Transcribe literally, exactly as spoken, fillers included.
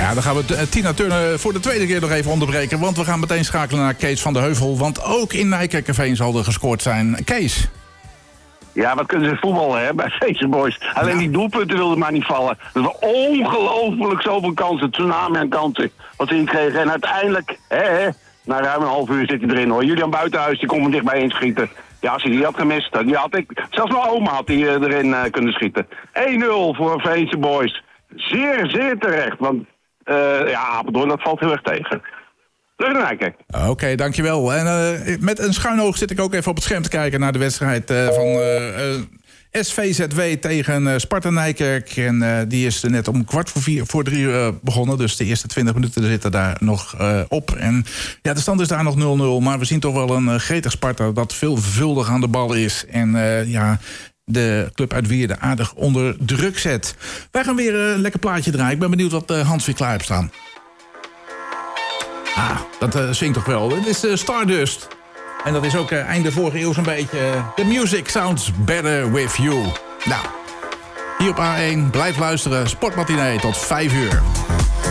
Ja, dan gaan we Tina Turner voor de tweede keer nog even onderbreken. Want we gaan meteen schakelen naar Kees van de Heuvel. Want ook in Nijkerkerveen zal er gescoord zijn. Kees. Ja, wat kunnen ze voetballen, hè, bij deze boys. Alleen ja. Die doelpunten wilden maar niet vallen. Er waren ongelooflijk zoveel kansen. Tsunami aan kansen. Wat ze inkregen. En uiteindelijk, hè, hè, na ruim een half uur zit hij erin, hoor. Julian Buitenhuis, die kon er dichtbij inschieten. Ja, als hij die had gemist, die had ik... Zelfs mijn oma had die erin uh, kunnen schieten. één nul voor Veense boys. Zeer, zeer terecht. Want, uh, ja, Apeldoorn, dat valt heel erg tegen. Terug naar Nijkerk. Oké, okay, dankjewel. En uh, met een schuin oog zit ik ook even op het scherm te kijken naar de wedstrijd uh, van uh, uh, S V Z W tegen uh, Sparta Nijkerk. En uh, die is net om kwart voor, vier, voor drie uh, begonnen. Dus de eerste twintig minuten zitten daar nog uh, op. En ja, de stand is daar nog nul nul. Maar we zien toch wel een uh, gretig Sparta dat veelvuldig aan de bal is. En uh, ja... de club uit Wierde aardig onder druk zet. Wij gaan weer een lekker plaatje draaien. Ik ben benieuwd wat uh, Hans weer klaar heeft staan. Ah, dat uh, zingt toch wel. Het is uh, Stardust. En dat is ook uh, einde vorige eeuw zo'n beetje... Uh, The music sounds better with you. Nou, hier op A één. Blijf luisteren. Sportmatinee tot vijf uur.